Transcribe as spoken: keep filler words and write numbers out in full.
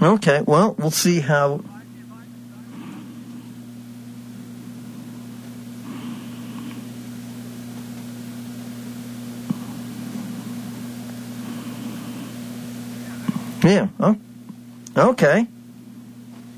Okay, well, we'll see how... Yeah, oh, okay.